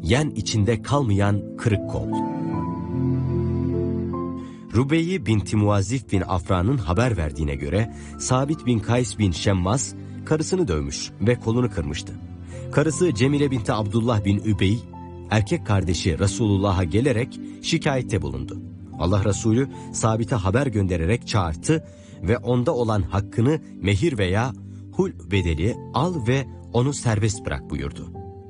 yen içinde kalmayan kırık kol. Rubeyi binti Muazzif bin Afra'nın haber verdiğine göre Sabit bin Kays bin Şemmas karısını dövmüş ve kolunu kırmıştı. Karısı Cemile binti Abdullah bin Übey, erkek kardeşi Resulullah'a gelerek şikayette bulundu. Allah Resulü Sabit'e haber göndererek çağırttı ve onda olan hakkını mehir veya hul bedeli al ve onu serbest bırak buyurdu.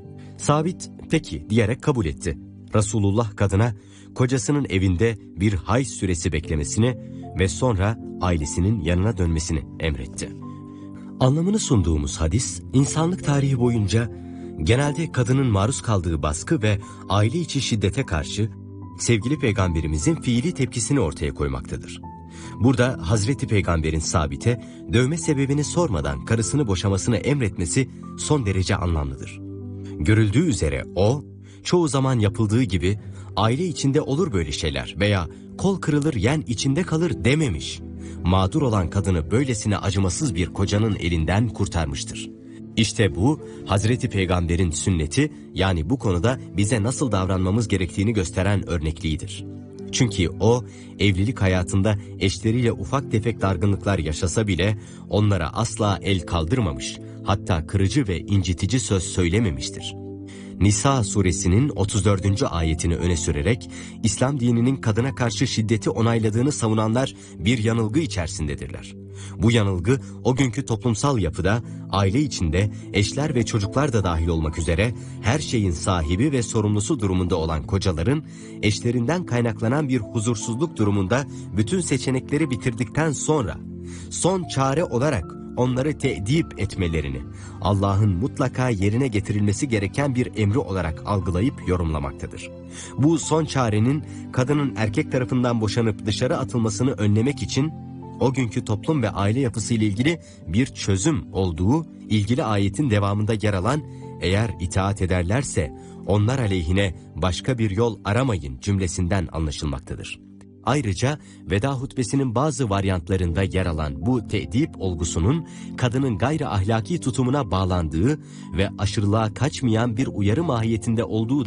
Sabit peki diyerek kabul etti. Resulullah kadına kocasının evinde bir hayz süresi beklemesini ve sonra ailesinin yanına dönmesini emretti. Anlamını sunduğumuz hadis, insanlık tarihi boyunca genelde kadının maruz kaldığı baskı ve aile içi şiddete karşı sevgili peygamberimizin fiili tepkisini ortaya koymaktadır. Burada Hazreti Peygamber'in Sabit'e dövme sebebini sormadan karısını boşamasını emretmesi son derece anlamlıdır. Görüldüğü üzere o, çoğu zaman yapıldığı gibi aile içinde olur böyle şeyler veya kol kırılır yen içinde kalır dememiş. Mağdur olan kadını böylesine acımasız bir kocanın elinden kurtarmıştır. İşte bu Hazreti Peygamber'in sünneti, yani bu konuda bize nasıl davranmamız gerektiğini gösteren örnekliğidir. Çünkü o evlilik hayatında eşleriyle ufak tefek dargınlıklar yaşasa bile onlara asla el kaldırmamış, hatta kırıcı ve incitici söz söylememiştir. Nisa suresinin 34. ayetini öne sürerek İslam dininin kadına karşı şiddeti onayladığını savunanlar bir yanılgı içerisindedirler. Bu yanılgı o günkü toplumsal yapıda aile içinde eşler ve çocuklar da dahil olmak üzere her şeyin sahibi ve sorumlusu durumunda olan kocaların eşlerinden kaynaklanan bir huzursuzluk durumunda bütün seçenekleri bitirdikten sonra son çare olarak onları te'dip etmelerini Allah'ın mutlaka yerine getirilmesi gereken bir emri olarak algılayıp yorumlamaktadır. Bu son çarenin kadının erkek tarafından boşanıp dışarı atılmasını önlemek için o günkü toplum ve aile yapısıyla ilgili bir çözüm olduğu ilgili ayetin devamında yer alan "eğer itaat ederlerse onlar aleyhine başka bir yol aramayın" cümlesinden anlaşılmaktadır. Ayrıca veda hutbesinin bazı varyantlarında yer alan bu te'dip olgusunun kadının gayri ahlaki tutumuna bağlandığı ve aşırılığa kaçmayan bir uyarı mahiyetinde olduğu